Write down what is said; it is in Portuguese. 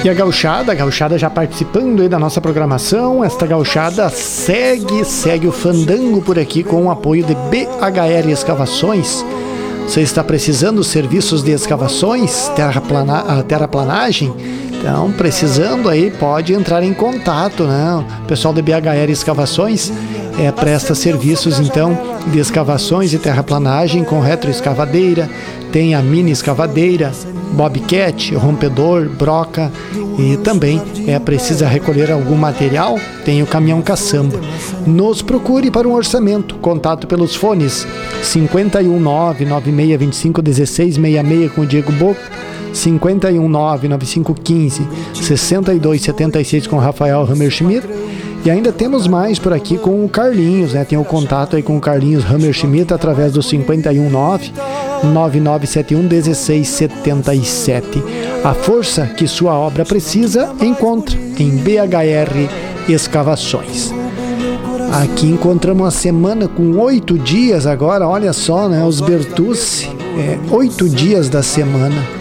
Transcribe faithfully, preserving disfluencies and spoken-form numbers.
E a gauchada, a gauchada já participando aí da nossa programação. Esta gauchada segue, segue o fandango por aqui com o apoio de B H R Escavações. Você está precisando de serviços de escavações, terraplana, terraplanagem? Então, precisando aí, pode entrar em contato, né? O pessoal de B H R Escavações é, presta serviços, então, de escavações e terraplanagem com retroescavadeira, tem a mini escavadeira, bobcat, rompedor, broca, e também é precisa recolher algum material, tem o caminhão caçamba. Nos procure para um orçamento. Contato pelos fones cinco um nove, nove seis dois cinco, um seis seis seis com o Diego Boca, cinco um nove, nove cinco um cinco, seis dois sete seis com o Rafael Hammerschmidt. E ainda temos mais por aqui com o Carlinhos, né? Tem o contato aí com o Carlinhos Hammerschmidt através do cinco um nove, nove nove sete um, um seis sete sete. A força que sua obra precisa, encontra em B H R Escavações. Aqui encontramos uma semana com oito dias agora, olha só, né? Os Bertucci, é, oito dias da semana.